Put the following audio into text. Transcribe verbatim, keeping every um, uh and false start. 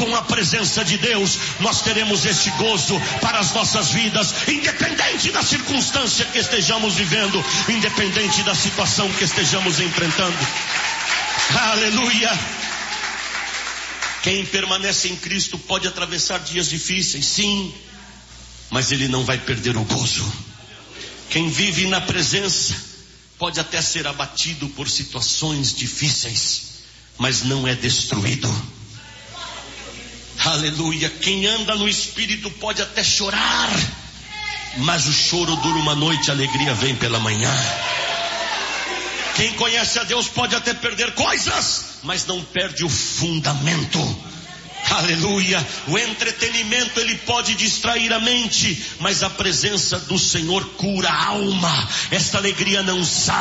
com a presença de Deus, nós teremos este gozo para as nossas vidas, independente da circunstância que estejamos vivendo, independente da situação que estejamos enfrentando. Aleluia! Quem permanece em Cristo pode atravessar dias difíceis, sim, mas ele não vai perder o gozo. Quem vive na presença pode até ser abatido por situações difíceis, mas não é destruído. Aleluia! Quem anda no Espírito pode até chorar, mas o choro dura uma noite, a alegria vem pela manhã. Quem conhece a Deus pode até perder coisas, mas não perde o fundamento. Aleluia! O entretenimento ele pode distrair a mente, mas a presença do Senhor cura a alma. Esta alegria não sabe